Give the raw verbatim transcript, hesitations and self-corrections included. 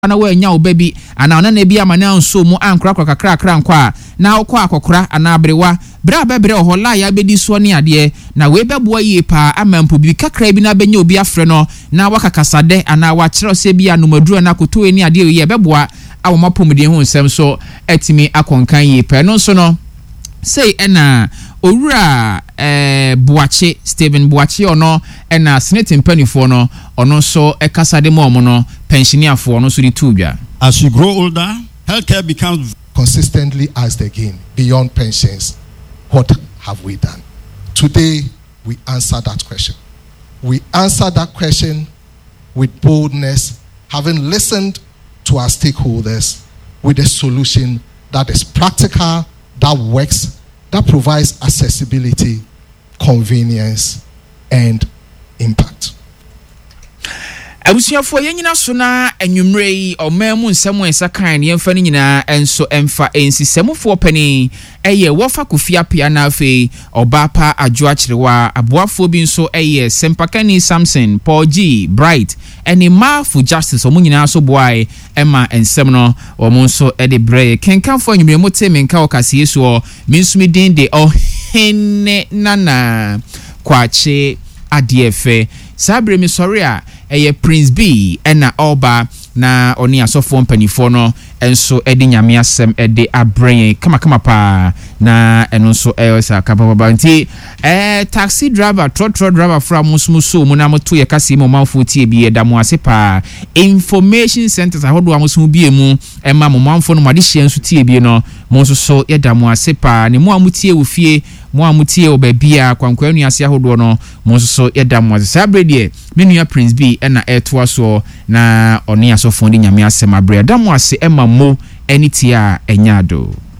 na we nya obabi ana ona na bi amana nso mu ankra kra kakra kra nkwa na okwa akokora ana abrewa bra bebre ohola ya bedi so ne ade na we beboa yie pa amampo bi kakra bi na benya obi afre no na wakakasade ana wa kire se bi anomaduru na koto ni ade ye beboa awomapomde hu nsem so etimi akonkan yie pa no so no say ena Owura eh Boache Stephen Boache ono ena senate mpanifo no ono so ekasade mo mo no pensionierfo ono so di tubia. As you grow older, healthcare becomes consistently asked again beyond pensions. What have we done? Today we answer that question. We answer that question with boldness, having listened to our stakeholders with a solution that is practical, that works, that provides accessibility, convenience, and impact. Abusiafo yenyina so na enwumrei omemu nsemu ensakan ne emfa ne nyina enso emfa ensisemufo pani eye wofa kofia pia na afi obapa adwo akyerewa aboafo bi nso eye Sempakani Samson Paul G Bright eni ma for justice omu nyina so boai ema ensem no omu nso e de bre kenkanfo enwumremu teme nka okase yeso minsumidin de ohene nana kwache adiefe sabre mi sorry a eye Prince B ena oba na oni asofo mpanifo no enso edi nyame asem edi abrɛn kama kama pa na eno nso eyosa kapapa nti eh taxi driver trotro driver from musumuso mu na moto ye kase mu manfo tie bi edamu ase pa information centers ahodo amusumu bi emu ema mu manfo no made hye nso tie bi no mo nso so edamu ase pa ne mu amutie wo fie mu amutie wo ba bia kwankwa nu ase ahodo no mo nso so edamu ase sabre de menua Prince B ena eto aso na oni asofo ndi nyame asem abre edamu ase ema mo enitia enyado.